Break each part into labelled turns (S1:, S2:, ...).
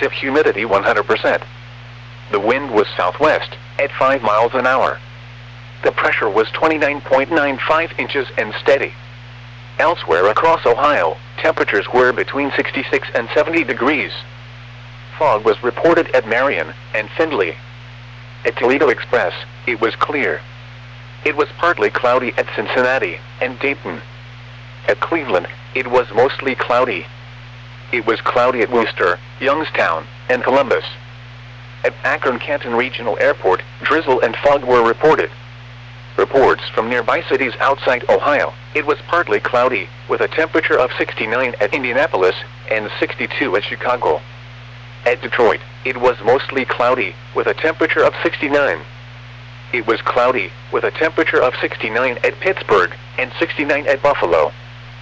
S1: relative humidity 100%. The wind was southwest, at 5 miles an hour. The pressure was 29.95 inches and steady. Elsewhere across Ohio, temperatures were between 66 and 70 degrees. Fog was reported at Marion and Findlay. At Toledo Express, it was clear. It was partly cloudy at Cincinnati and Dayton. At Cleveland, it was mostly cloudy. It was cloudy at Worcester, Youngstown, and Columbus. At Akron-Canton Regional Airport, drizzle and fog were reported. Reports from nearby cities outside Ohio, it was partly cloudy, with a temperature of 69 at Indianapolis and 62 at Chicago. At Detroit, it was mostly cloudy, with a temperature of 69. It was cloudy, with a temperature of 69 at Pittsburgh and 69 at Buffalo.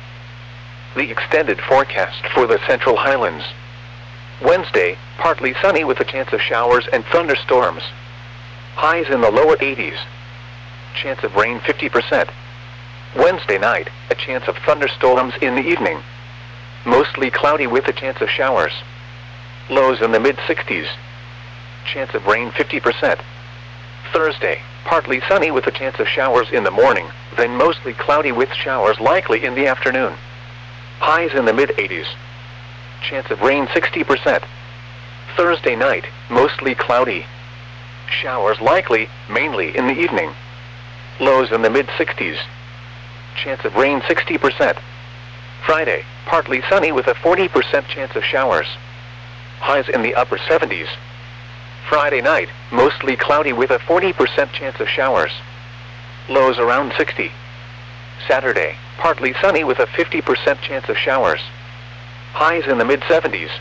S1: The extended forecast for the Central Highlands. Wednesday, partly sunny with a chance of showers and thunderstorms. Highs in the lower 80s. Chance of rain 50%. Wednesday night, a chance of thunderstorms in the evening. Mostly cloudy with a chance of showers. Lows in the mid-60s. Chance of rain 50%. Thursday, partly sunny with a chance of showers in the morning, then mostly cloudy with showers likely in the afternoon. Highs in the mid-80s. Chance of rain 60%. Thursday night, mostly cloudy. Showers likely, mainly in the evening. Lows in the mid-60s. Chance of rain 60%. Friday, partly sunny with a 40% chance of showers. Highs in the upper 70s. Friday night, mostly cloudy with a 40% chance of showers. Lows around 60. Saturday, partly sunny with a 50% chance of showers. Highs in the mid-70s.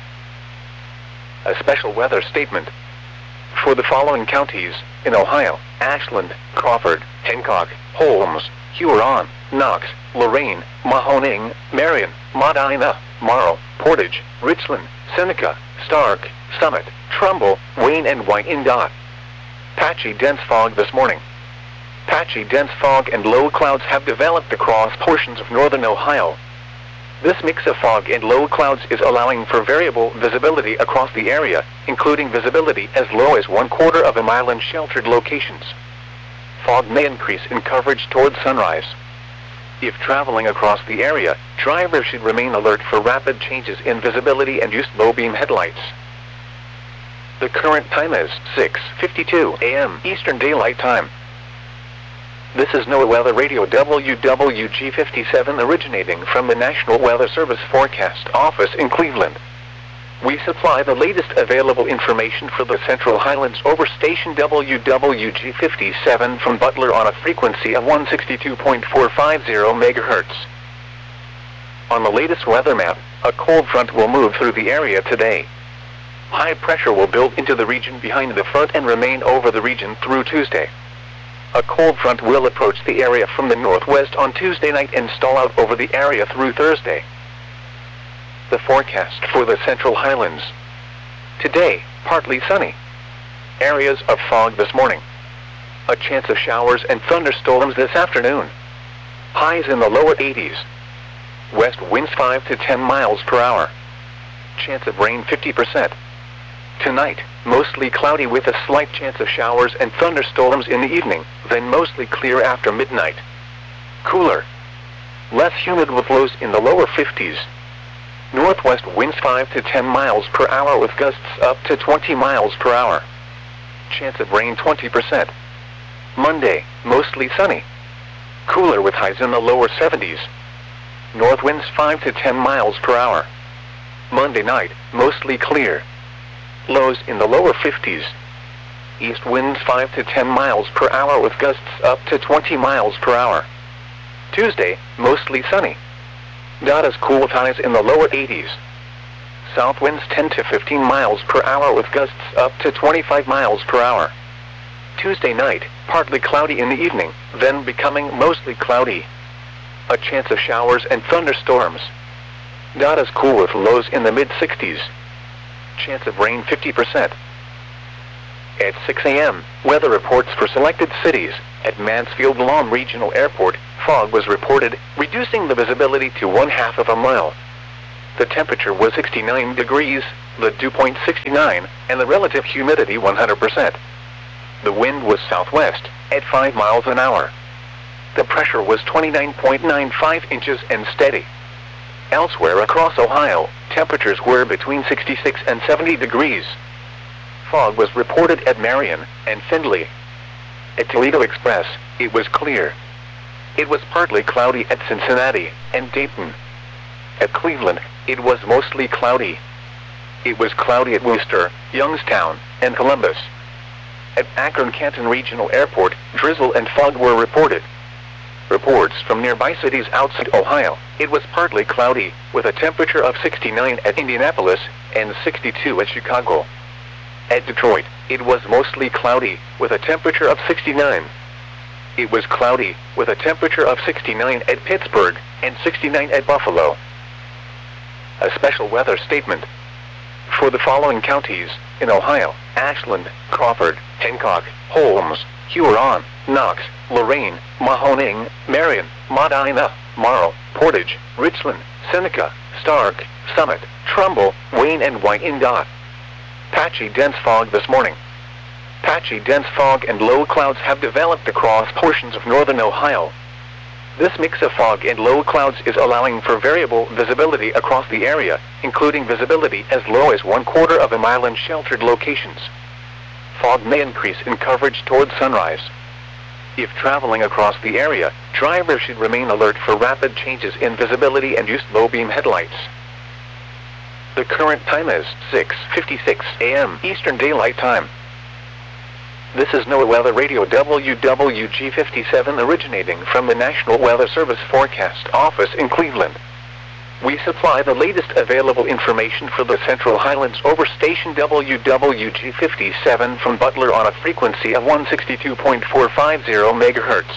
S1: A special weather statement. For the following counties, in Ohio: Ashland, Crawford, Hancock, Holmes, Huron, Knox, Lorain, Mahoning, Marion, Medina, Morrow, Portage, Richland, Seneca, Stark, Summit, Trumbull, Wayne and Wyandotte. Patchy dense fog this morning. Patchy dense fog and low clouds have developed across portions of northern Ohio. This mix of fog and low clouds is allowing for variable visibility across the area, including visibility as low as 1/4 of a mile in sheltered locations. Fog may increase in coverage toward sunrise. If traveling across the area, drivers should remain alert for rapid changes in visibility and use low-beam headlights. The current time is 6:52 a.m. Eastern Daylight Time. This is NOAA Weather Radio WWG57 originating from the National Weather Service Forecast Office in Cleveland. We supply the latest available information for the Central Highlands over station WWG57 from Butler on a frequency of 162.450 MHz. On the latest weather map, a cold front will move through the area today. High pressure will build into the region behind the front and remain over the region through Tuesday. A cold front will approach the area from the northwest on Tuesday night and stall out over the area through Thursday. The forecast for the Central Highlands. Today, partly sunny. Areas of fog this morning. A chance of showers and thunderstorms this afternoon. Highs in the lower 80s. West winds 5 to 10 miles per hour. Chance of rain 50%. Tonight, mostly cloudy with a slight chance of showers and thunderstorms in the evening, then mostly clear after midnight. Cooler. Less humid with lows in the lower 50s. Northwest winds 5 to 10 miles per hour with gusts up to 20 miles per hour. Chance of rain 20%. Monday, mostly sunny. Cooler with highs in the lower 70s. North winds 5 to 10 miles per hour. Monday night, mostly clear. Lows in the lower 50s. East winds 5 to 10 miles per hour with gusts up to 20 miles per hour. Tuesday, mostly sunny. Not as cool with highs in the lower 80s. South winds 10 to 15 miles per hour with gusts up to 25 miles per hour. Tuesday night, partly cloudy in the evening, then becoming mostly cloudy. A chance of showers and thunderstorms. Not as cool with lows in the mid-60s. Chance of rain 50%. At 6 a.m., weather reports for selected cities. At Mansfield-Lom Regional Airport, fog was reported, reducing the visibility to 1/2 of a mile. The temperature was 69 degrees, the dew point 69, and the relative humidity 100%. The wind was southwest, at 5 miles an hour. The pressure was 29.95 inches and steady. Elsewhere across Ohio, temperatures were between 66 and 70 degrees. Fog was reported at Marion and Findlay. At Toledo Express, it was clear. It was partly cloudy at Cincinnati and Dayton. At Cleveland, it was mostly cloudy. It was cloudy at Worcester, Youngstown, and Columbus. At Akron-Canton Regional Airport, drizzle and fog were reported. Reports from nearby cities outside Ohio, it was partly cloudy, with a temperature of 69 at Indianapolis and 62 at Chicago. At Detroit, it was mostly cloudy, with a temperature of 69. It was cloudy, with a temperature of 69 at Pittsburgh and 69 at Buffalo. A special weather statement. For the following counties in Ohio: Ashland, Crawford, Hancock, Holmes, Huron, Knox, Lorain, Mahoning, Marion, Medina, Morrow, Portage, Richland, Seneca, Stark, Summit, Trumbull, Wayne and Wyandotte. Patchy dense fog this morning. Patchy dense fog and low clouds have developed across portions of northern Ohio. This mix of fog and low clouds is allowing for variable visibility across the area, including visibility as low as 1/4 of a mile in sheltered locations. Fog may increase in coverage toward sunrise. If traveling across the area, drivers should remain alert for rapid changes in visibility and use low-beam headlights. The current time is 6:56 a.m. Eastern Daylight Time. This is NOAA Weather Radio WWG57 originating from the National Weather Service Forecast Office in Cleveland. We supply the latest available information for the Central Highlands over station WWG57 from Butler on a frequency of 162.450 MHz.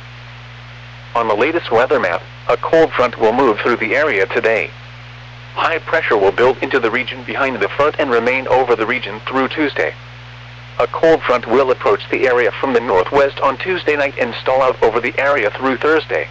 S1: On the latest weather map, a cold front will move through the area today. High pressure will build into the region behind the front and remain over the region through Tuesday. A cold front will approach the area from the northwest on Tuesday night and stall out over the area through Thursday.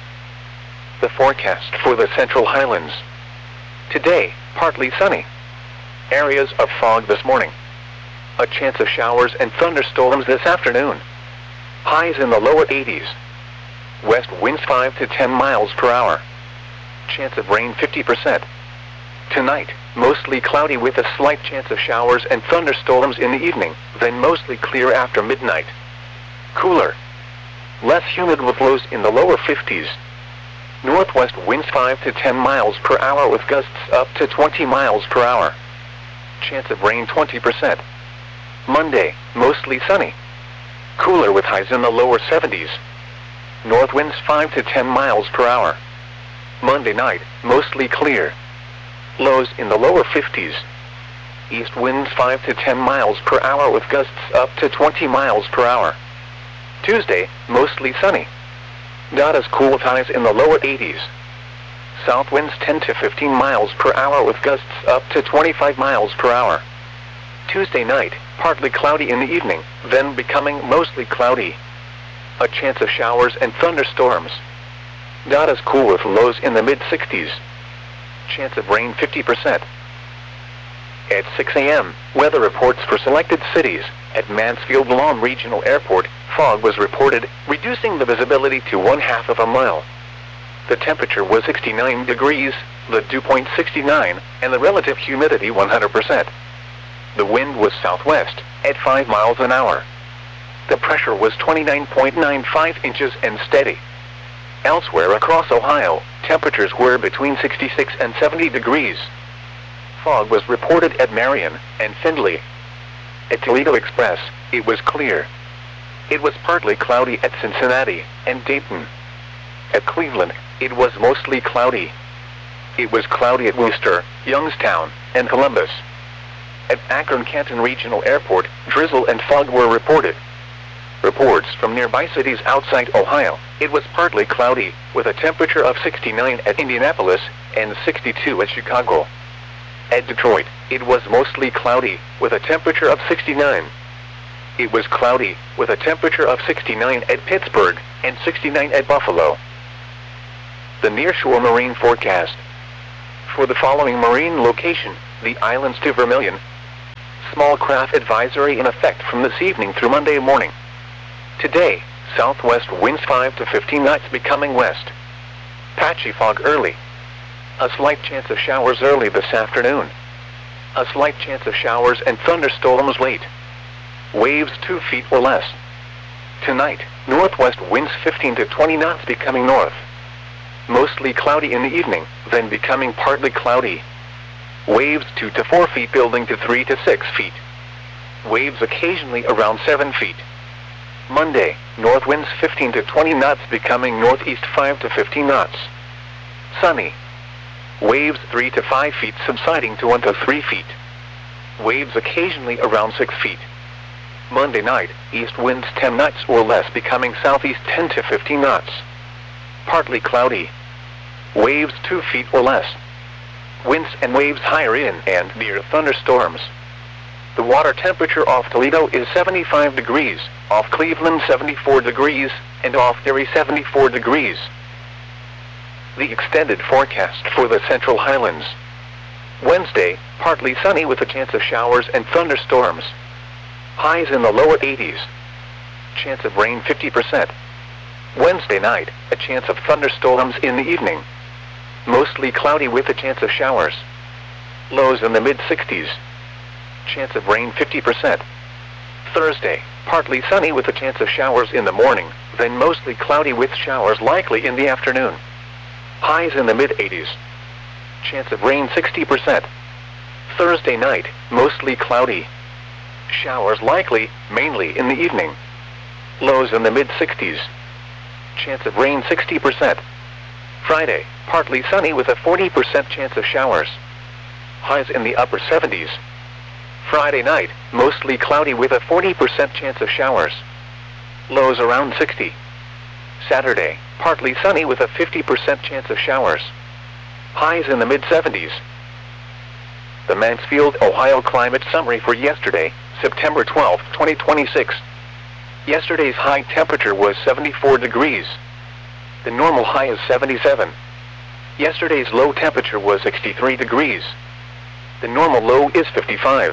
S1: The forecast for the Central Highlands. Today, partly sunny. Areas of fog this morning. A chance of showers and thunderstorms this afternoon. Highs in the lower 80s. West winds 5 to 10 miles per hour. Chance of rain 50%. Tonight, mostly cloudy with a slight chance of showers and thunderstorms in the evening, then mostly clear after midnight. Cooler. Less humid with lows in the lower 50s. Northwest winds 5 to 10 miles per hour with gusts up to 20 miles per hour. Chance of rain 20%. Monday, mostly sunny. Cooler with highs in the lower 70s. North winds 5 to 10 miles per hour. Monday night, mostly clear. Lows in the lower 50s. East winds 5 to 10 miles per hour with gusts up to 20 miles per hour. Tuesday, mostly sunny. Not as cool with highs in the lower 80s. South winds 10 to 15 miles per hour with gusts up to 25 miles per hour. Tuesday night, partly cloudy in the evening, then becoming mostly cloudy. A chance of showers and thunderstorms. Not as cool with lows in the mid-60s. Chance of rain 50%. At 6 a.m., weather reports for selected cities. At Mansfield-Lawn Regional Airport, fog was reported, reducing the visibility to 1/2 of a mile. The temperature was 69 degrees, the dew point 69, and the relative humidity 100%. The wind was southwest, at 5 miles an hour. The pressure was 29.95 inches and steady. Elsewhere across Ohio, temperatures were between 66 and 70 degrees. Fog was reported at Marion and Findlay. At Toledo Express, it was clear. It was partly cloudy at Cincinnati and Dayton. At Cleveland, it was mostly cloudy. It was cloudy at Worcester, Youngstown, and Columbus. At Akron-Canton Regional Airport, drizzle and fog were reported. Reports from nearby cities outside Ohio, it was partly cloudy, with a temperature of 69 at Indianapolis and 62 at Chicago. At Detroit, it was mostly cloudy, with a temperature of 69. It was cloudy, with a temperature of 69 at Pittsburgh and 69 at Buffalo. The nearshore marine forecast. For the following marine location, the islands to Vermilion. Small craft advisory in effect from this evening through Monday morning. Today, southwest winds 5 to 15 knots becoming west. Patchy fog early. A slight chance of showers early this afternoon. A slight chance of showers and thunderstorms late. Waves 2 feet or less. Tonight, northwest winds 15 to 20 knots becoming north. Mostly cloudy in the evening, then becoming partly cloudy. Waves 2 to 4 feet building to 3 to 6 feet. Waves occasionally around 7 feet. Monday, north winds 15 to 20 knots becoming northeast 5 to 15 knots. Sunny. Waves 3 to 5 feet subsiding to 1 to 3 feet. Waves occasionally around 6 feet. Monday night, east winds 10 knots or less becoming southeast 10 to 15 knots. Partly cloudy. Waves 2 feet or less. Winds and waves higher in and near thunderstorms. The water temperature off Toledo is 75 degrees, off Cleveland 74 degrees, and off Erie 74 degrees. The extended forecast for the Central Highlands. Wednesday, partly sunny with a chance of showers and thunderstorms. Highs in the lower 80s. Chance of rain 50%. Wednesday night, a chance of thunderstorms in the evening. Mostly cloudy with a chance of showers. Lows in the mid-60s. Chance of rain 50%. Thursday, partly sunny with a chance of showers in the morning, then mostly cloudy with showers likely in the afternoon. Highs in the mid-80s. Chance of rain 60%. Thursday night, mostly cloudy. Showers likely, mainly in the evening. Lows in the mid-60s. Chance of rain 60%. Friday, partly sunny with a 40% chance of showers. Highs in the upper 70s. Friday night, mostly cloudy with a 40% chance of showers. Lows around 60. Saturday, partly sunny with a 50% chance of showers. Highs in the mid-70s. The Mansfield, Ohio climate summary for yesterday, September 12, 2026. Yesterday's high temperature was 74 degrees. The normal high is 77. Yesterday's low temperature was 63 degrees. The normal low is 55.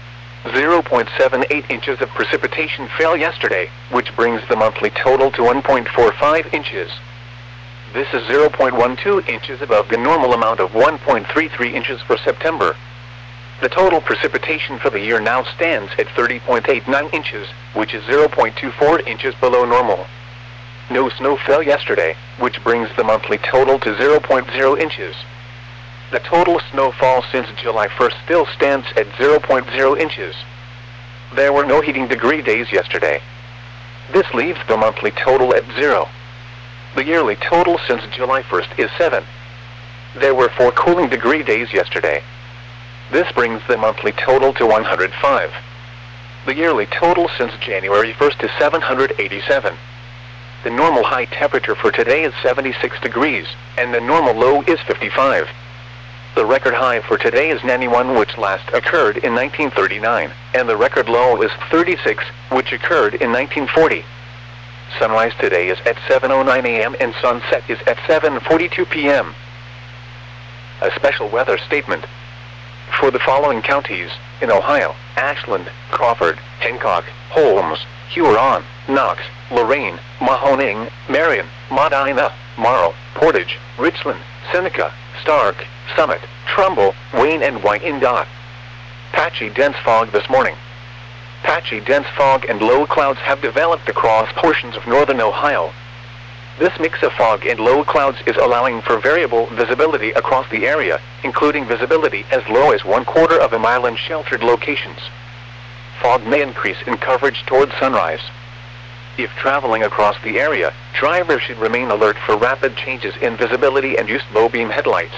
S1: 0.78 inches of precipitation fell yesterday, which brings the monthly total to 1.45 inches. This is 0.12 inches above the normal amount of 1.33 inches for September. The total precipitation for the year now stands at 30.89 inches, which is 0.24 inches below normal. No snow fell yesterday, which brings the monthly total to 0.0 inches. The total snowfall since July 1st still stands at 0.0 inches. There were no heating degree days yesterday. This leaves the monthly total at 0. The yearly total since July 1st is 7. There were 4 cooling degree days yesterday. This brings the monthly total to 105. The yearly total since January 1st is 787. The normal high temperature for today is 76 degrees, and the normal low is 55. The record high for today is 91, which last occurred in 1939, and the record low is 36, which occurred in 1940. Sunrise today is at 7:09 a.m. and sunset is at 7:42 p.m. A special weather statement. For the following counties, in Ohio: Ashland, Crawford, Hancock, Holmes, Huron, Knox, Lorain, Mahoning, Marion, Medina, Morrow, Portage, Richland, Seneca, Stark, Summit, Trumbull, Wayne and Wyandotte. Patchy dense fog this morning. Patchy dense fog and low clouds have developed across portions of northern Ohio. This mix of fog and low clouds is allowing for variable visibility across the area, including visibility as low as 1/4 of a mile in sheltered locations. Fog may increase in coverage toward sunrise. If traveling across the area, drivers should remain alert for rapid changes in visibility and use low-beam headlights.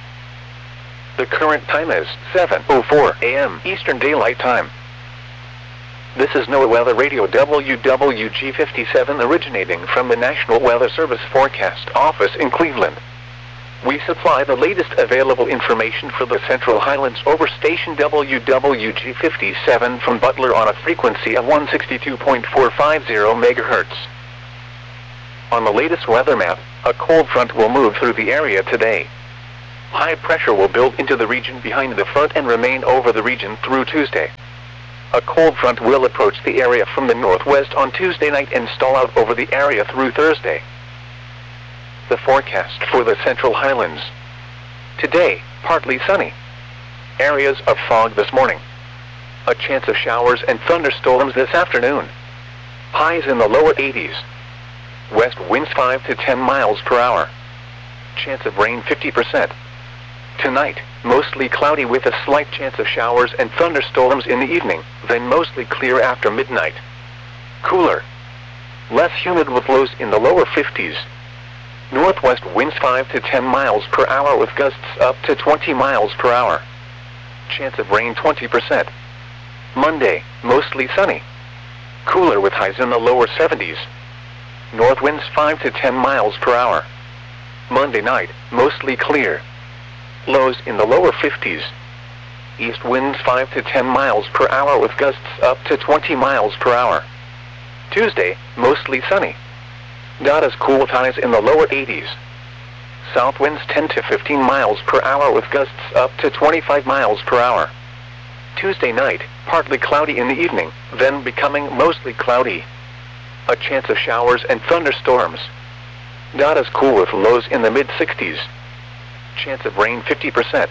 S1: The current time is 7:04 a.m. Eastern Daylight Time. This is NOAA Weather Radio WWG57 originating from the National Weather Service Forecast Office in Cleveland. We supply the latest available information for the Central Highlands over station WWG57 from Butler on a frequency of 162.450 MHz. On the latest weather map, a cold front will move through the area today. High pressure will build into the region behind the front and remain over the region through Tuesday. A cold front will approach the area from the northwest on Tuesday night and stall out over the area through Thursday. The forecast for the Central Highlands. Today, partly sunny. Areas of fog this morning. A chance of showers and thunderstorms this afternoon. Highs in the lower 80s. West winds 5 to 10 miles per hour. Chance of rain 50%. Tonight, mostly cloudy with a slight chance of showers and thunderstorms in the evening, then mostly clear after midnight. Cooler. Less humid with lows in the lower 50s. Northwest winds 5 to 10 miles per hour with gusts up to 20 miles per hour. Chance of rain 20%. Monday, mostly sunny. Cooler with highs in the lower 70s. North winds 5 to 10 miles per hour. Monday night, mostly clear. Lows in the lower 50s. East winds 5 to 10 miles per hour with gusts up to 20 miles per hour. Tuesday, mostly sunny. Not as cool with highs in the lower 80s. South winds 10 to 15 miles per hour with gusts up to 25 miles per hour. Tuesday night, partly cloudy in the evening, then becoming mostly cloudy. A chance of showers and thunderstorms. Not as cool with lows in the mid-60s. Chance of rain 50%.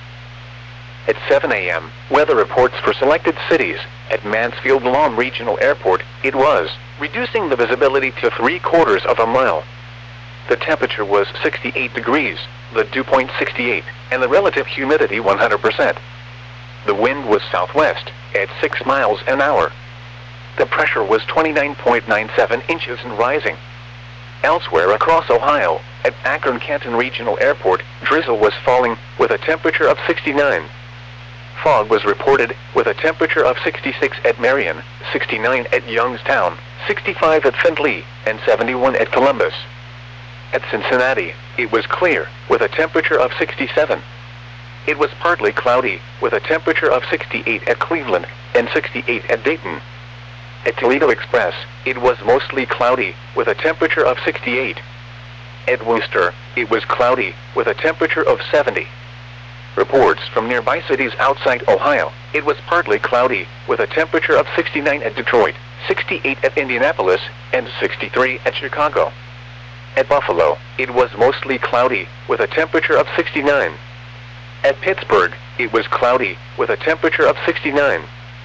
S1: At 7 a.m., weather reports for selected cities. At Mansfield Lawn Regional Airport, it was reducing the visibility to 3/4 of a mile. The temperature was 68 degrees, the dew point 68, and the relative humidity 100%. The wind was southwest, at 6 miles an hour. The pressure was 29.97 inches and rising. Elsewhere across Ohio, at Akron-Canton Regional Airport, drizzle was falling, with a temperature of 69. Fog was reported, with a temperature of 66 at Marion, 69 at Youngstown, 65 at Findlay, and 71 at Columbus. At Cincinnati, it was clear, with a temperature of 67. It was partly cloudy, with a temperature of 68 at Cleveland, and 68 at Dayton. At Toledo Express, it was mostly cloudy, with a temperature of 68. At Worcester, it was cloudy, with a temperature of 70. Reports from nearby cities outside Ohio, it was partly cloudy, with a temperature of 69 at Detroit, 68 at Indianapolis, and 63 at Chicago. At Buffalo, it was mostly cloudy, with a temperature of 69. At Pittsburgh, it was cloudy, with a temperature of 69.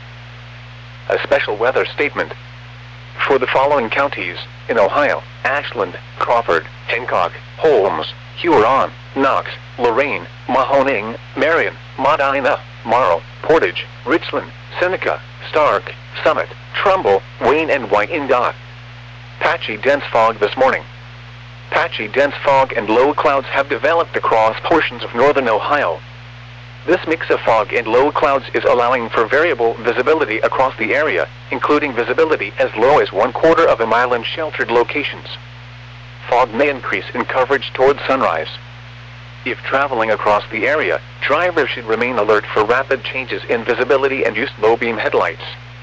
S1: A special weather statement. For the following counties, in Ohio: Ashland, Crawford, Hancock, Holmes, Huron, Knox, Lorain, Mahoning, Marion, Medina, Morrow, Portage, Richland, Seneca, Stark, Summit, Trumbull, Wayne and Wyandotte. Patchy dense fog this morning. Patchy dense fog and low clouds have developed across portions of northern Ohio. This mix of fog and low clouds is allowing for variable visibility across the area, including visibility as low as 1/4 of a mile in sheltered locations. Fog may increase in coverage toward sunrise. If traveling across the area, drivers should remain alert for rapid changes in visibility and use low-beam headlights.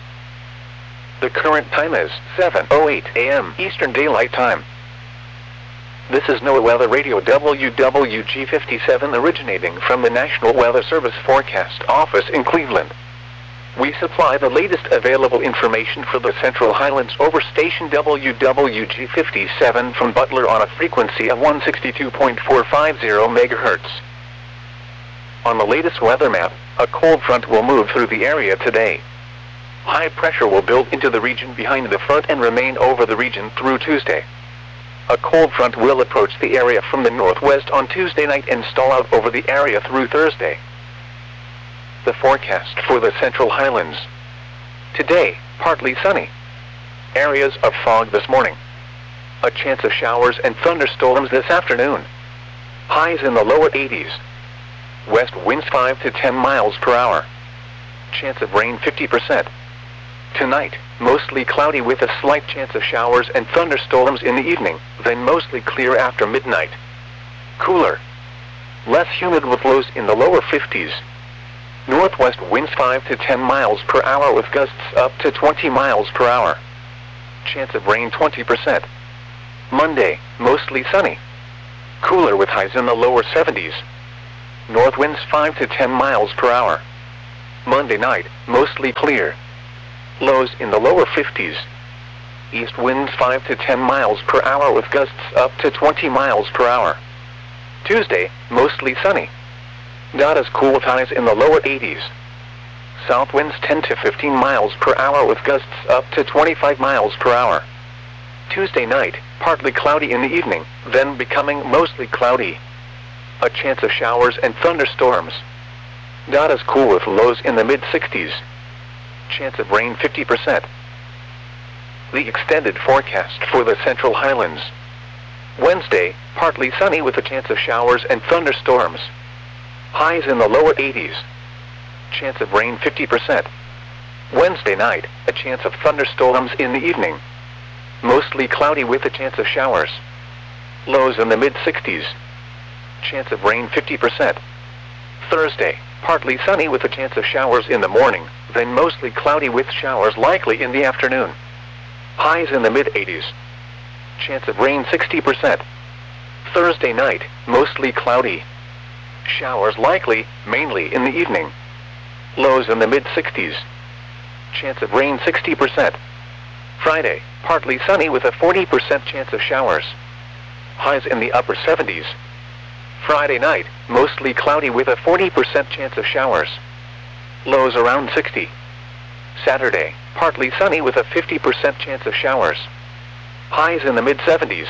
S1: The current time is 7:08 a.m. Eastern Daylight Time. This is NOAA Weather Radio WWG57 originating from the National Weather Service Forecast Office in Cleveland. We supply the latest available information for the Central Highlands over station WWG57 from Butler on a frequency of 162.450 MHz. On the latest weather map, a cold front will move through the area today. High pressure will build into the region behind the front and remain over the region through Tuesday. A cold front will approach the area from the northwest on Tuesday night and stall out over the area through Thursday. The forecast for the Central Highlands. Today, partly sunny. Areas of fog this morning. A chance of showers and thunderstorms this afternoon. Highs in the lower 80s. West winds 5 to 10 miles per hour. Chance of rain 50%. Tonight, mostly cloudy with a slight chance of showers and thunderstorms in the evening, then mostly clear after midnight. Cooler. Less humid with lows in the lower 50s. Northwest winds 5 to 10 miles per hour with gusts up to 20 miles per hour. Chance of rain 20%. Monday, mostly sunny. Cooler with highs in the lower 70s. north winds 5 to 10 miles per hour. Monday night, mostly clear. Lows in the lower 50s. East winds 5 to 10 miles per hour with gusts up to 20 miles per hour. Tuesday, mostly sunny. Not as cool, highs in the lower 80s. South winds 10 to 15 miles per hour with gusts up to 25 miles per hour. Tuesday night, partly cloudy in the evening, then becoming mostly cloudy. A chance of showers and thunderstorms. Not as cool with lows in the mid-60s. Chance of rain 50%. The extended forecast for the Central Highlands. Wednesday, partly sunny with a chance of showers and thunderstorms. Highs in the lower 80s. Chance of rain 50%. Wednesday night, a chance of thunderstorms in the evening. Mostly cloudy with a chance of showers. Lows in the mid-60s. Chance of rain 50%. Thursday, partly sunny with a chance of showers in the morning, then mostly cloudy with showers likely in the afternoon. Highs in the mid-80s. Chance of rain 60%. Thursday night, mostly cloudy. Showers likely, mainly in the evening. Lows in the mid-60s. Chance of rain 60%. Friday, partly sunny with a 40% chance of showers. Highs in the upper 70s. Friday night, mostly cloudy with a 40% chance of showers. Lows around 60. Saturday, partly sunny with a 50% chance of showers. Highs in the mid-70s.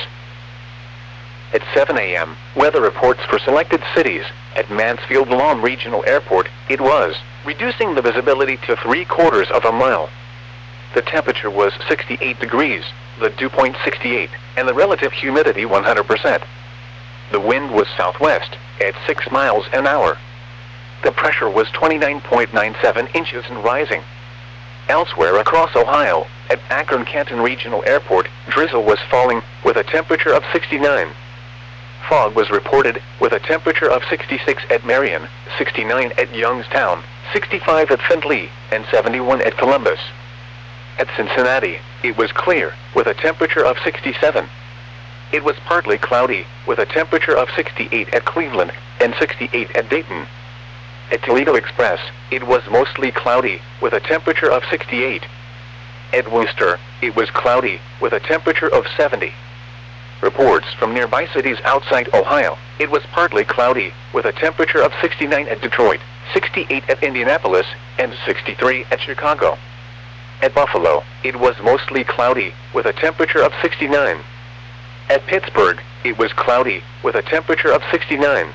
S1: At 7 a.m., weather reports for selected cities. At Mansfield Lawn Regional Airport, it was reducing the visibility to 3/4 of a mile. The temperature was 68 degrees, the dew point 68, and the relative humidity 100%. The wind was southwest, at 6 miles an hour. The pressure was 29.97 inches and rising. Elsewhere across Ohio, at Akron-Canton Regional Airport, drizzle was falling, with a temperature of 69. Fog was reported, with a temperature of 66 at Marion, 69 at Youngstown, 65 at Findlay, and 71 at Columbus. At Cincinnati, it was clear, with a temperature of 67. It was partly cloudy, with a temperature of 68 at Cleveland, and 68 at Dayton. At Toledo Express, it was mostly cloudy, with a temperature of 68. At Worcester, it was cloudy, with a temperature of 70. Reports from nearby cities outside Ohio, it was partly cloudy, with a temperature of 69 at Detroit, 68 at Indianapolis, and 63 at Chicago. At Buffalo, it was mostly cloudy, with a temperature of 69. At Pittsburgh, it was cloudy, with a temperature of 69.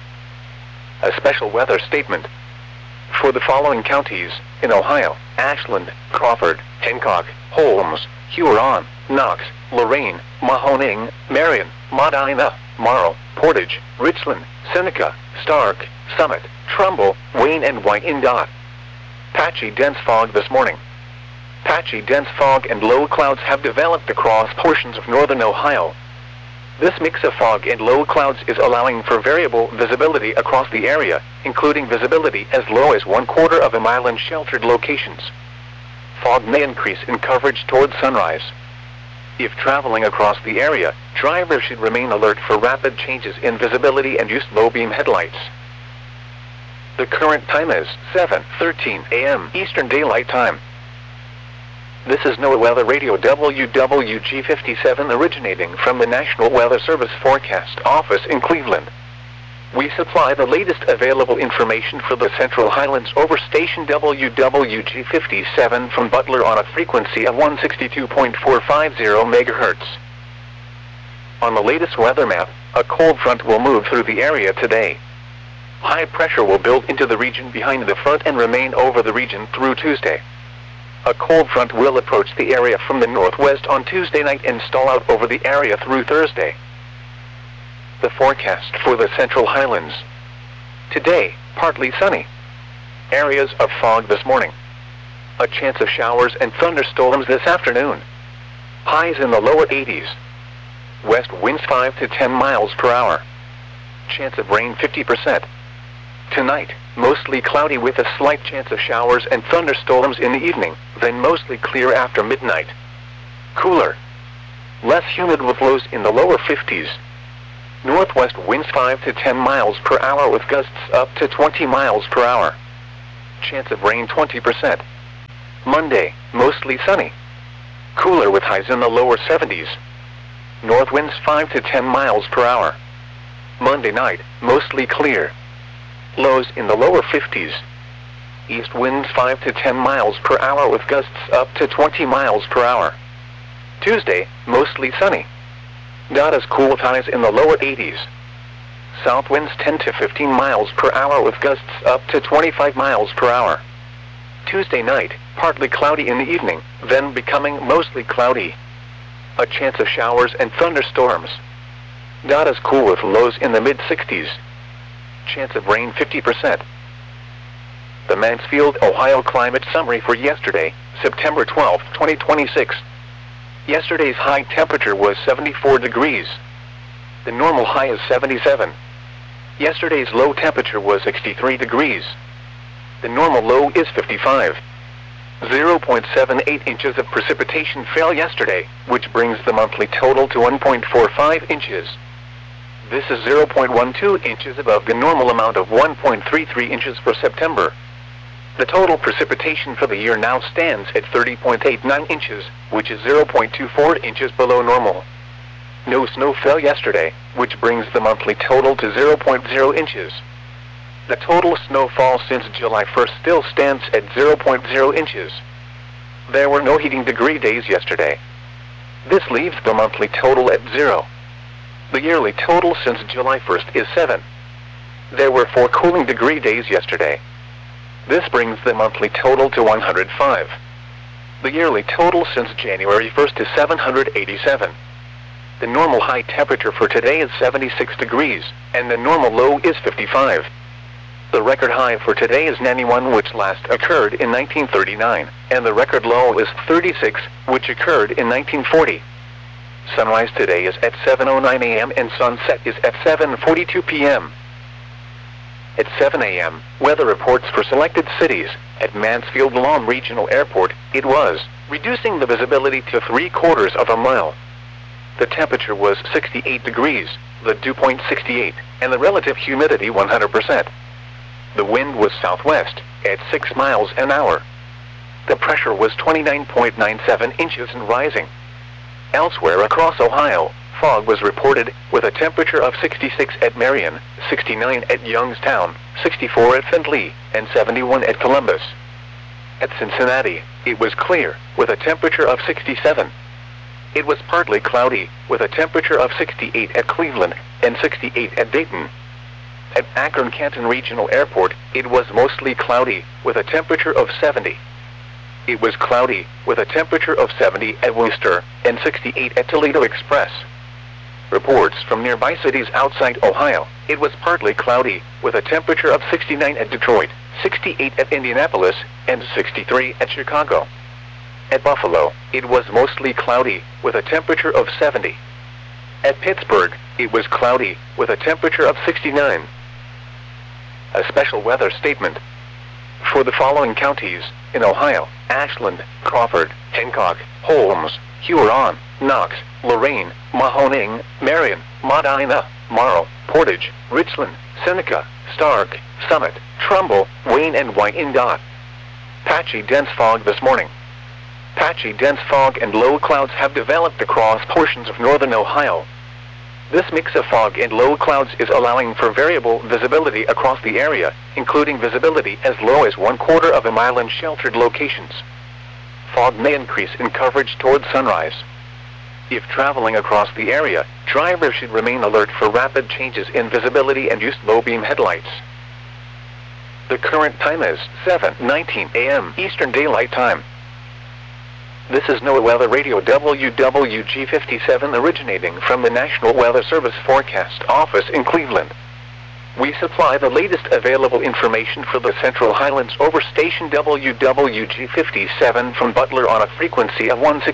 S1: A special weather statement. For the following counties, in Ohio: Ashland, Crawford, Hancock, Holmes, Huron, Knox, Lorain, Mahoning, Marion, Medina, Morrow, Portage, Richland, Seneca, Stark, Summit, Trumbull, Wayne and Wyandotte. Patchy dense fog this morning. Patchy dense fog and low clouds have developed across portions of northern Ohio. This mix of fog and low clouds is allowing for variable visibility across the area, including visibility as low as 1/4 of a mile in sheltered locations. Fog may increase in coverage toward sunrise. If traveling across the area, drivers should remain alert for rapid changes in visibility and use low-beam headlights. The current time is 7:13 a.m. Eastern Daylight Time. This is NOAA Weather Radio WWG57 originating from the National Weather Service Forecast Office in Cleveland. We supply the latest available information for the Central Highlands over station WWG57 from Butler on a frequency of 162.450 MHz. On the latest weather map, a cold front will move through the area today. High pressure will build into the region behind the front and remain over the region through Tuesday. A cold front will approach the area from the northwest on Tuesday night and stall out over the area through Thursday. The forecast for the Central Highlands. Today, partly sunny. Areas of fog this morning. A chance of showers and thunderstorms this afternoon. Highs in the lower 80s. West winds 5 to 10 miles per hour. Chance of rain 50%. Tonight, mostly cloudy with a slight chance of showers and thunderstorms in the evening, then mostly clear after midnight. Cooler. Less humid with lows in the lower 50s. Northwest winds 5 to 10 miles per hour with gusts up to 20 miles per hour. Chance of rain 20%. Monday, mostly sunny. Cooler with highs in the lower 70s. North winds 5 to 10 miles per hour. Monday night, mostly clear. Lows in the lower 50s. East winds 5 to 10 miles per hour with gusts up to 20 miles per hour. Tuesday, mostly sunny. Not as cool with highs in the lower 80s. South winds 10 to 15 miles per hour with gusts up to 25 miles per hour. Tuesday night, partly cloudy in the evening, then becoming mostly cloudy. A chance of showers and thunderstorms. Not as cool with lows in the mid-60s. Chance of rain 50%. The Mansfield, Ohio climate summary for yesterday, September 12, 2026. Yesterday's high temperature was 74 degrees. The normal high is 77. Yesterday's low temperature was 63 degrees. The normal low is 55. 0.78 inches of precipitation fell yesterday, which brings the monthly total to 1.45 inches. This is 0.12 inches above the normal amount of 1.33 inches for September. The total precipitation for the year now stands at 30.89 inches, which is 0.24 inches below normal. No snow fell yesterday, which brings the monthly total to 0.0 inches. The total snowfall since July 1st still stands at 0.0 inches. There were no heating degree days yesterday. This leaves the monthly total at 0. The yearly total since July 1st is 7. There were 4 cooling degree days yesterday. This brings the monthly total to 105. The yearly total since January 1st is 787. The normal high temperature for today is 76 degrees, and the normal low is 55. The record high for today is 91, which last occurred in 1939, and the record low is 36, which occurred in 1940. Sunrise today is at 7:09 a.m. and sunset is at 7:42 p.m. At 7 a.m., weather reports for selected cities. At Mansfield Lawn Regional Airport, it was reducing the visibility to 3/4 of a mile. The temperature was 68 degrees, the dew point 68, and the relative humidity 100%. The wind was southwest, at 6 miles an hour. The pressure was 29.97 inches and rising. Elsewhere across Ohio, fog was reported, with a temperature of 66 at Marion, 69 at Youngstown, 64 at Findlay, and 71 at Columbus. At Cincinnati, it was clear, with a temperature of 67. It was partly cloudy, with a temperature of 68 at Cleveland, and 68 at Dayton. At Akron-Canton Regional Airport, it was mostly cloudy, with a temperature of 70. It was cloudy, with a temperature of 70 at Worcester, and 68 at Toledo Express. Reports from nearby cities outside Ohio, it was partly cloudy, with a temperature of 69 at Detroit, 68 at Indianapolis, and 63 at Chicago. At Buffalo, it was mostly cloudy, with a temperature of 70. At Pittsburgh, it was cloudy, with a temperature of 69. A special weather statement. For the following counties, in Ohio: Ashland, Crawford, Hancock, Holmes, Huron, Knox, Lorain, Mahoning, Marion, Medina, Morrow, Portage, Richland, Seneca, Stark, Summit, Trumbull, Wayne and Wyandotte. Patchy dense fog this morning. Patchy dense fog and low clouds have developed across portions of northern Ohio. This mix of fog and low clouds is allowing for variable visibility across the area, including visibility as low as 1/4 of a mile in sheltered locations. Fog may increase in coverage toward sunrise. If traveling across the area, drivers should remain alert for rapid changes in visibility and use low-beam headlights. The current time is 7:19 a.m. Eastern Daylight Time. This is NOAA Weather Radio WWG57 originating from the National Weather Service Forecast Office in Cleveland. We supply the latest available information for the Central Highlands over station WWG57 from Butler on a frequency of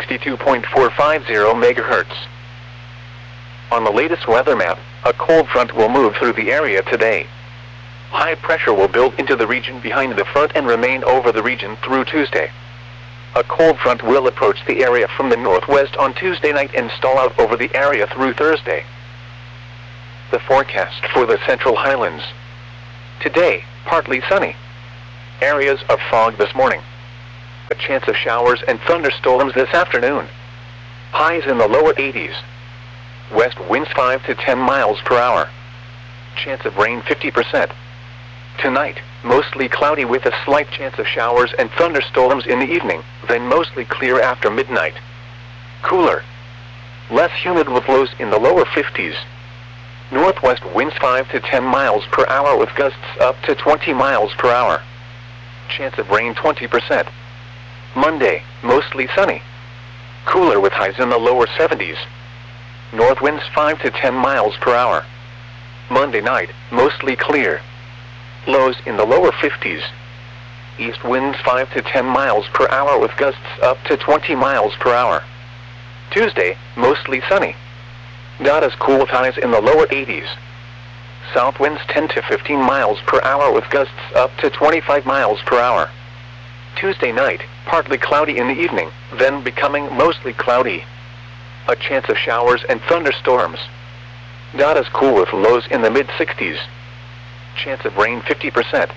S1: 162.450 MHz. On the latest weather map, a cold front will move through the area today. High pressure will build into the region behind the front and remain over the region through Tuesday. A cold front will approach the area from the northwest on Tuesday night and stall out over the area through Thursday. the forecast for the Central Highlands. Today, partly sunny. Areas of fog this morning. A chance of showers and thunderstorms this afternoon. Highs in the lower 80s. West winds 5 to 10 miles per hour. Chance of rain 50%. Tonight, mostly cloudy with a slight chance of showers and thunderstorms in the evening, then mostly clear after midnight. Cooler. Less humid with lows in the lower 50s. Northwest winds 5 to 10 miles per hour with gusts up to 20 miles per hour. Chance of rain 20%. Monday, mostly sunny. Cooler with highs in the lower 70s. North winds 5 to 10 miles per hour. Monday night, mostly clear. Lows in the lower 50s. East winds 5 to 10 miles per hour with gusts up to 20 miles per hour. Tuesday, mostly sunny. Not as cool with highs in the lower 80s. South winds 10 to 15 miles per hour with gusts up to 25 miles per hour. Tuesday night, partly cloudy in the evening, then becoming mostly cloudy. A chance of showers and thunderstorms. Not as cool with lows in the mid-60s. Chance of rain 50%.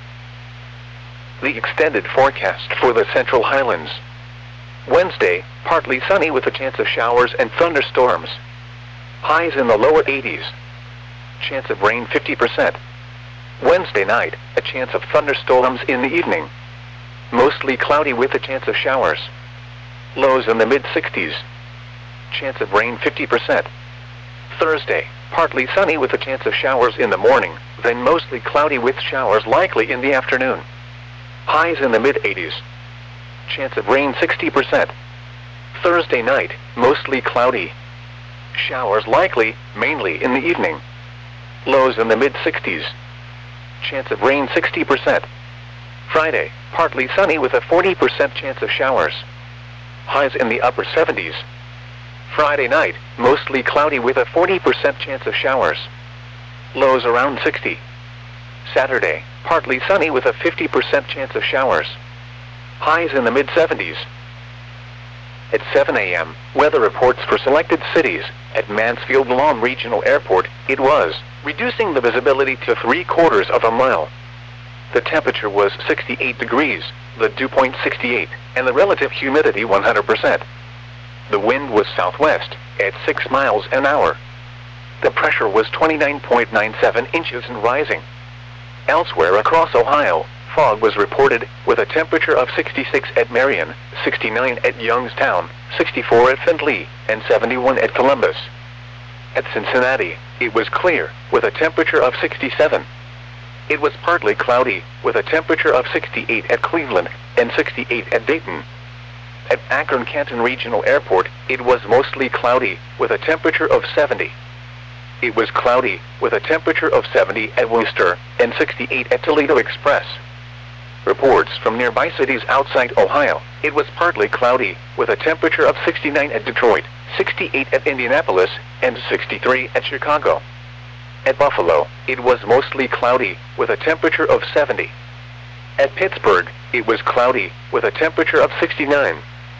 S1: The extended forecast for the Central Highlands. Wednesday, partly sunny with a chance of showers and thunderstorms. Highs in the lower 80s. Chance of rain 50%. Wednesday night, a chance of thunderstorms in the evening. Mostly cloudy with a chance of showers. Lows in the mid-60s. Chance of rain 50%. Thursday, partly sunny with a chance of showers in the morning, then mostly cloudy with showers likely in the afternoon. Highs in the mid-80s. Chance of rain 60%. Thursday night, mostly cloudy. Showers likely, mainly in the evening. Lows in the mid-60s. Chance of rain 60%. Friday, partly sunny with a 40% chance of showers. Highs in the upper 70s. Friday night, mostly cloudy with a 40% chance of showers. Lows around 60. Saturday, partly sunny with a 50% chance of showers. Highs in the mid-70s. At 7 a.m., weather reports for selected cities. At Mansfield Lawn Regional Airport, it was reducing the visibility to 3/4 of a mile. The temperature was 68 degrees, the dew point 68, and the relative humidity 100%. The wind was southwest, at 6 miles an hour. The pressure was 29.97 inches and rising. Elsewhere across Ohio, fog was reported, with a temperature of 66 at Marion, 69 at Youngstown, 64 at Findlay, and 71 at Columbus. At Cincinnati, it was clear, with a temperature of 67. It was partly cloudy, with a temperature of 68 at Cleveland, and 68 at Dayton. At Akron-Canton Regional Airport, it was mostly cloudy, with a temperature of 70. It was cloudy, with a temperature of 70 at Worcester, and 68 at Toledo Express. Reports from nearby cities outside Ohio, it was partly cloudy, with a temperature of 69 at Detroit, 68 at Indianapolis, and 63 at Chicago. At Buffalo, it was mostly cloudy, with a temperature of 70. At Pittsburgh, it was cloudy, with a temperature of 69.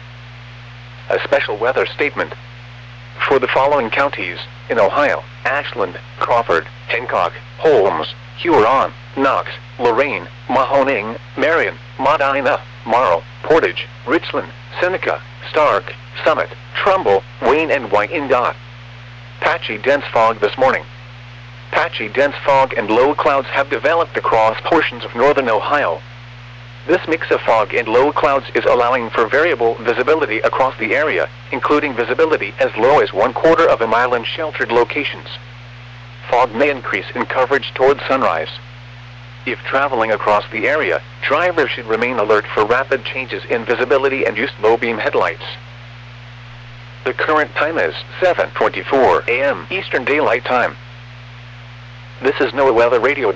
S1: A special weather statement. For the following counties, in Ohio: Ashland, Crawford, Hancock, Holmes, Huron, Knox, Lorain, Mahoning, Marion, Medina, Morrow, Portage, Richland, Seneca, Stark, Summit, Trumbull, Wayne and Wyandotte. Patchy dense fog this morning. Patchy dense fog and low clouds have developed across portions of northern Ohio. This mix of fog and low clouds is allowing for variable visibility across the area, including visibility as low as 1/4 of a mile in sheltered locations. Fog may increase in coverage toward sunrise. If traveling across the area, drivers should remain alert for rapid changes in visibility and use low-beam headlights. The current time is 7:24 a.m. Eastern Daylight Time. This is NOAA Weather Radio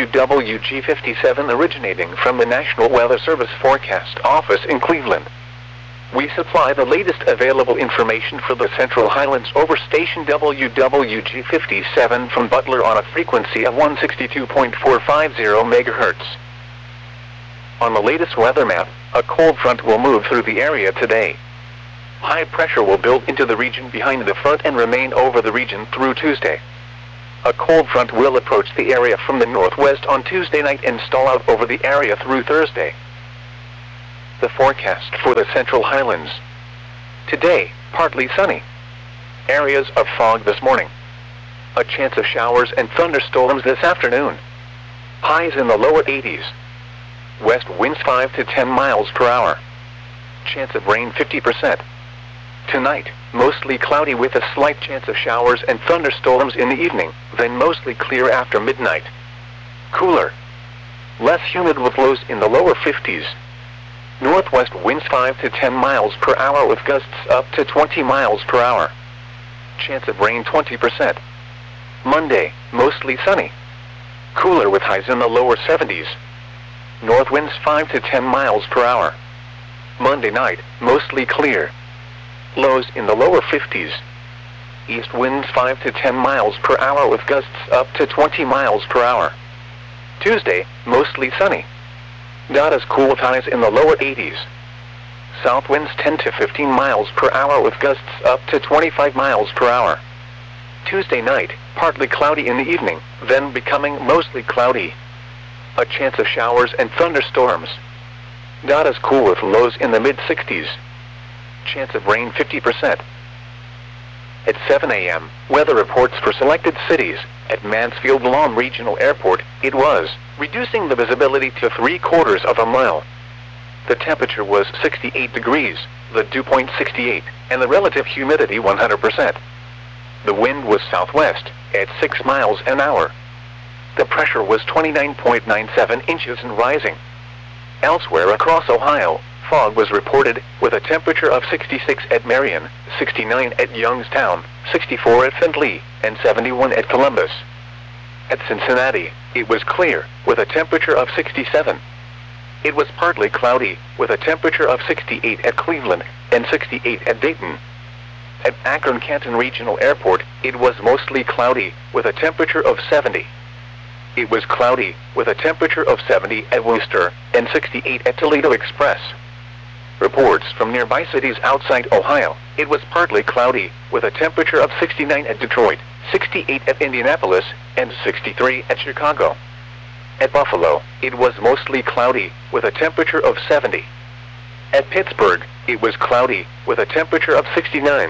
S1: WWG57 originating from the National Weather Service Forecast Office in Cleveland. We supply the latest available information for the Central Highlands over station WWG57 from Butler on a frequency of 162.450 MHz. On the latest weather map, a cold front will move through the area today. High pressure will build into the region behind the front and remain over the region through Tuesday. A cold front will approach the area from the northwest on Tuesday night and stall out over the area through Thursday. The forecast for the Central Highlands. Today, partly sunny. Areas of fog this morning. A chance of showers and thunderstorms this afternoon. Highs in the lower 80s. West winds 5 to 10 miles per hour. Chance of rain 50%. Tonight, mostly cloudy with a slight chance of showers and thunderstorms in the evening, then mostly clear after midnight. Cooler. Less humid with lows in the lower 50s. Northwest winds 5 to 10 miles per hour with gusts up to 20 miles per hour. Chance of rain 20%. Monday, mostly sunny. Cooler with highs in the lower 70s. North winds 5 to 10 miles per hour. Monday night, mostly clear. Lows in the lower 50s. East winds 5 to 10 miles per hour with gusts up to 20 miles per hour. Tuesday, mostly sunny. Not as cool with highs in the lower 80s. South winds 10 to 15 miles per hour with gusts up to 25 miles per hour. Tuesday night, partly cloudy in the evening, then becoming mostly cloudy. A chance of showers and thunderstorms. Not as cool with lows in the mid-60s. Chance of rain 50%. At 7 a.m., weather reports for selected cities. At Mansfield Lawn Regional Airport, it was reducing the visibility to 3/4 of a mile. The temperature was 68 degrees, the dew point 68, and the relative humidity 100%. The wind was southwest, at 6 miles an hour. The pressure was 29.97 inches and rising. Elsewhere across Ohio, fog was reported, with a temperature of 66 at Marion, 69 at Youngstown, 64 at St. Lee, and 71 at Columbus. At Cincinnati, it was clear, with a temperature of 67. It was partly cloudy, with a temperature of 68 at Cleveland, and 68 at Dayton. At Akron-Canton Regional Airport, it was mostly cloudy, with a temperature of 70. It was cloudy, with a temperature of 70 at Worcester, and 68 at Toledo Express. Reports from nearby cities outside Ohio, it was partly cloudy, with a temperature of 69 at Detroit, 68 at Indianapolis, and 63 at Chicago. At Buffalo, it was mostly cloudy, with a temperature of 70. At Pittsburgh, it was cloudy, with a temperature of 69.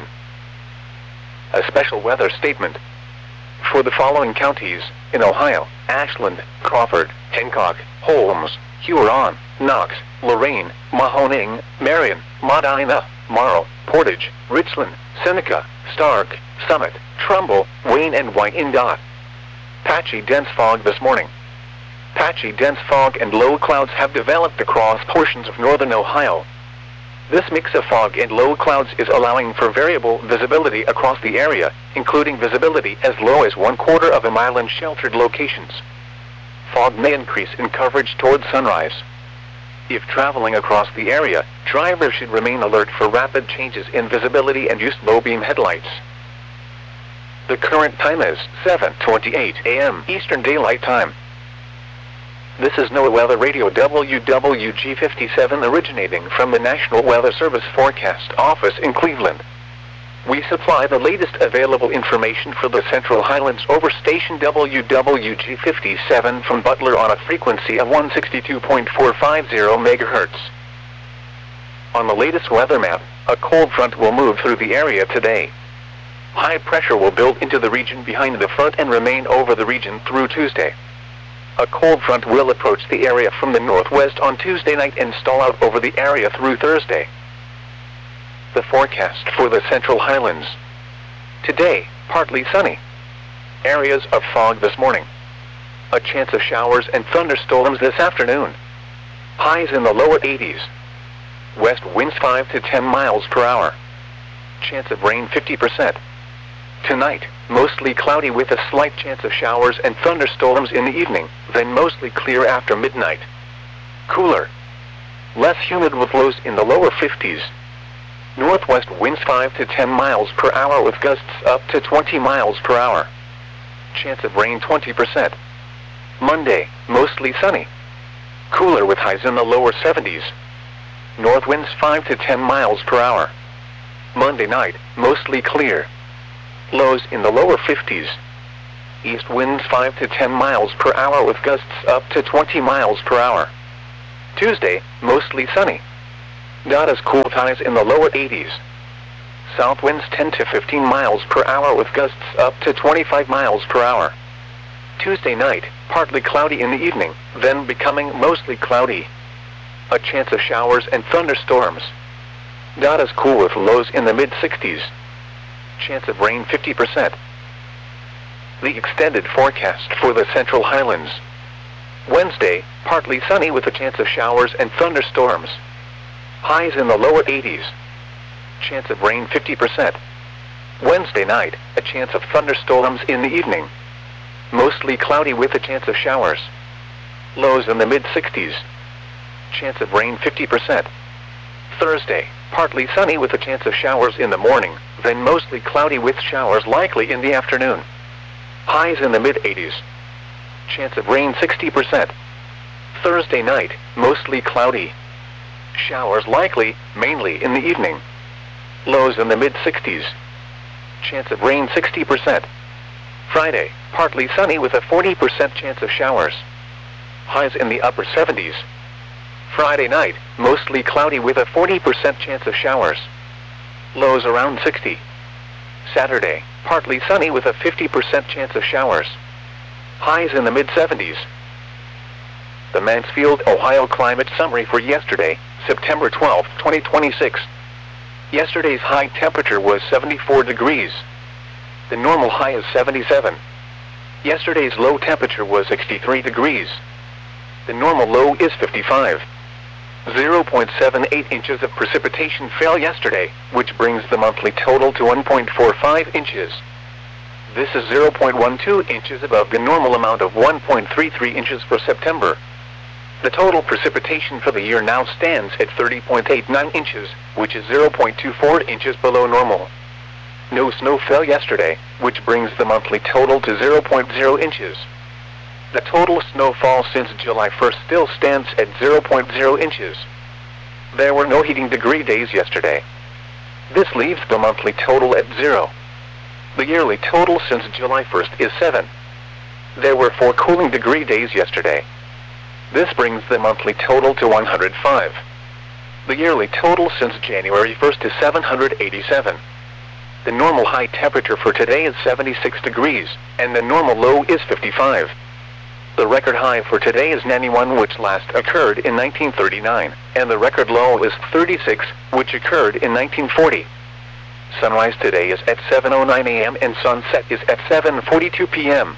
S1: A special weather statement. For the following counties, in Ohio: Ashland, Crawford, Hancock, Holmes, Huron, Knox, Lorain, Mahoning, Marion, Medina, Morrow, Portage, Richland, Seneca, Stark, Summit, Trumbull, Wayne and Wyandotte. Patchy dense fog this morning. Patchy dense fog and low clouds have developed across portions of northern Ohio. This mix of fog and low clouds is allowing for variable visibility across the area, including visibility as low as 1/4 of a mile in sheltered locations. Fog may increase in coverage toward sunrise. If traveling across the area, drivers should remain alert for rapid changes in visibility and use low-beam headlights. The current time is 7:28 a.m. Eastern Daylight Time. This is NOAA Weather Radio WWG57 originating from the National Weather Service Forecast Office in Cleveland. We supply the latest available information for the Central Highlands over station WWG57 from Butler on a frequency of 162.450 MHz. On the latest weather map, a cold front will move through the area today. High pressure will build into the region behind the front and remain over the region through Tuesday. A cold front will approach the area from the northwest on Tuesday night and stall out over the area through Thursday. The forecast for the Central Highlands. Today, partly sunny. Areas of fog this morning. A chance of showers and thunderstorms this afternoon. Highs in the lower 80s. West winds 5 to 10 miles per hour. Chance of rain 50%. Tonight, mostly cloudy with a slight chance of showers and thunderstorms in the evening, then mostly clear after midnight. Cooler. Less humid with lows in the lower 50s. Northwest winds 5 to 10 miles per hour with gusts up to 20 miles per hour. Chance of rain 20%. Monday, mostly sunny. Cooler with highs in the lower 70s. North winds 5 to 10 miles per hour. Monday night, mostly clear. Lows in the lower 50s. East winds 5 to 10 miles per hour with gusts up to 20 miles per hour. Tuesday, mostly sunny. Not as cool, highs in the lower 80s. South winds 10 to 15 miles per hour with gusts up to 25 miles per hour. Tuesday night, partly cloudy in the evening, then becoming mostly cloudy. A chance of showers and thunderstorms. Not as cool with lows in the mid-60s. Chance of rain 50%. The extended forecast for the Central Highlands. Wednesday, partly sunny with a chance of showers and thunderstorms. Highs in the lower 80s. Chance of rain 50%. Wednesday night, a chance of thunderstorms in the evening. Mostly cloudy with a chance of showers. Lows in the mid-60s. Chance of rain 50%. Thursday, partly sunny with a chance of showers in the morning, then mostly cloudy with showers likely in the afternoon. Highs in the mid-80s. Chance of rain 60%. Thursday night, mostly cloudy. Showers likely, mainly in the evening. Lows in the mid-60s. Chance of rain 60%. Friday, partly sunny with a 40% chance of showers. Highs in the upper 70s. Friday night, mostly cloudy with a 40% chance of showers. Lows around 60. Saturday, partly sunny with a 50% chance of showers. Highs in the mid-70s. The Mansfield, Ohio climate summary for yesterday, September 12, 2026. Yesterday's high temperature was 74 degrees. The normal high is 77. Yesterday's low temperature was 63 degrees. The normal low is 55. 0.78 inches of precipitation fell yesterday, which brings the monthly total to 1.45 inches. This is 0.12 inches above the normal amount of 1.33 inches for September. The total precipitation for the year now stands at 30.89 inches, which is 0.24 inches below normal. No snow fell yesterday, which brings the monthly total to 0.0 inches. The total snowfall since July 1st still stands at 0.0 inches. There were no heating degree days yesterday. This leaves the monthly total at 0. The yearly total since July 1st is 7. There were 4 cooling degree days yesterday. This brings the monthly total to 105. The yearly total since January 1st is 787. The normal high temperature for today is 76 degrees, and the normal low is 55. The record high for today is 91, which last occurred in 1939, and the record low is 36, which occurred in 1940. Sunrise today is at 7:09 a.m. and sunset is at 7:42 p.m.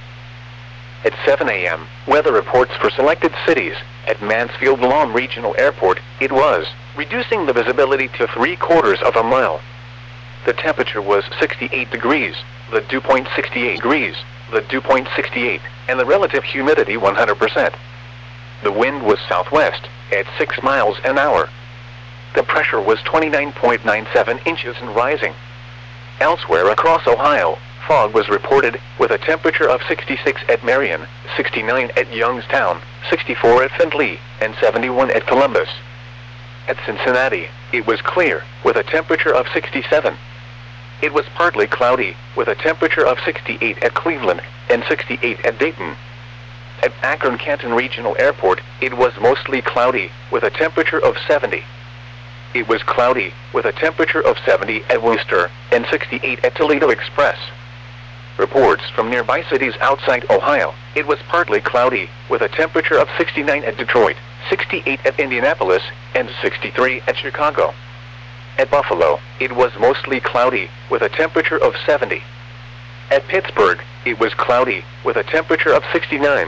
S1: At 7 a.m., weather reports for selected cities. At Mansfield Lawn Regional Airport, it was reducing the visibility to 3/4 of a mile. The temperature was 68 degrees, the dew point 68 degrees, the dew point 68, and the relative humidity 100%. The wind was southwest, at 6 miles an hour. The pressure was 29.97 inches and rising. Elsewhere across Ohio, fog was reported, with a temperature of 66 at Marion, 69 at Youngstown, 64 at Findlay, and 71 at Columbus. At Cincinnati, it was clear, with a temperature of 67. It was partly cloudy, with a temperature of 68 at Cleveland, and 68 at Dayton. At Akron-Canton Regional Airport, it was mostly cloudy, with a temperature of 70. It was cloudy, with a temperature of 70 at Worcester, and 68 at Toledo Express. Reports from nearby cities outside Ohio, it was partly cloudy, with a temperature of 69 at Detroit, 68 at Indianapolis, and 63 at Chicago. At Buffalo, it was mostly cloudy, with a temperature of 70. At Pittsburgh, it was cloudy, with a temperature of 69.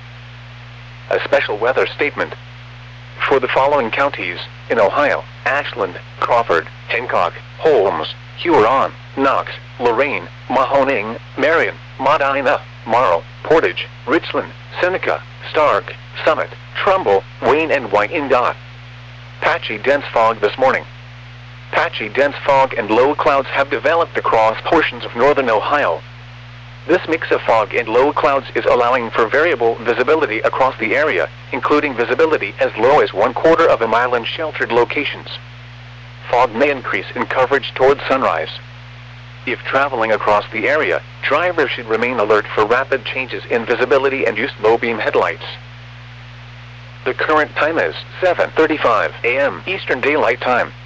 S1: A special weather statement. For the following counties, in Ohio: Ashland, Crawford, Hancock, Holmes, Huron, Knox, Lorain, Mahoning, Marion, Medina, Morrow, Portage, Richland, Seneca, Stark, Summit, Trumbull, Wayne and Wyandotte. Patchy dense fog this morning. Patchy dense fog and low clouds have developed across portions of northern Ohio. This mix of fog and low clouds is allowing for variable visibility across the area, including visibility as low as 1/4 of a mile in sheltered locations. Fog may increase in coverage toward sunrise. If traveling across the area, drivers should remain alert for rapid changes in visibility and use low-beam headlights. The current time is 7:35 a.m. Eastern Daylight Time.